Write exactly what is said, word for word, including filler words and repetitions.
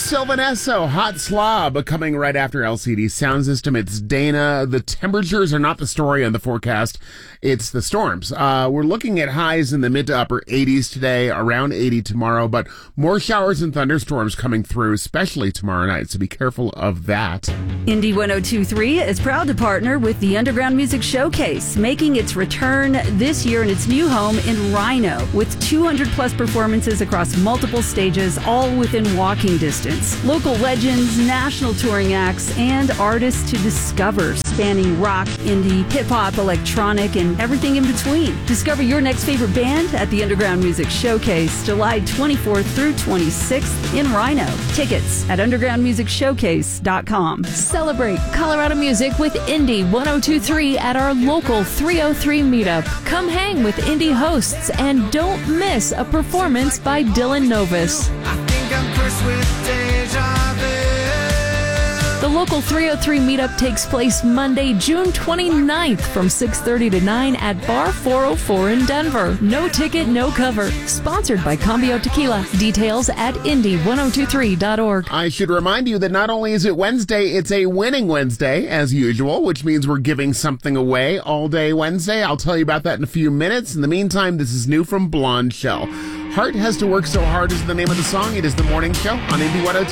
Sylvanesso, Hot Slob, coming right after L C D Sound System. It's Dana. The temperatures are not the story on the forecast. It's the storms. Uh, we're looking at highs in the mid to upper eighties today, around eighty tomorrow, but more showers and thunderstorms coming through, especially tomorrow night, so be careful of that. Indie one oh two point three is proud to partner with the Underground Music Showcase, making its return this year in its new home in Rhino, with two hundred plus performances across multiple stages, all within walking distance. Local legends, national touring acts, and artists to discover, spanning rock, indie, hip-hop, electronic, and everything in between. Discover your next favorite band at the Underground Music Showcase, July twenty-fourth through twenty-sixth in Rhino. Tickets at underground music showcase dot com. Celebrate Colorado music with Indie one oh two point three at our local three oh three meetup. Come hang with indie hosts and don't miss a performance by Dylan Novus. I think I'm cursed with deja vu. The local three oh three meetup takes place Monday, June twenty-ninth from six thirty to nine at Bar four oh four in Denver. No ticket, no cover. Sponsored by Cambio Tequila. Details at indie one oh two three dot org. I should remind you that not only is it Wednesday, it's a winning Wednesday, as usual, which means we're giving something away all day Wednesday. I'll tell you about that in a few minutes. In the meantime, this is new from Blonde Shell. Heart Has to Work So Hard is the name of the song. It is the morning show on Indie one oh two.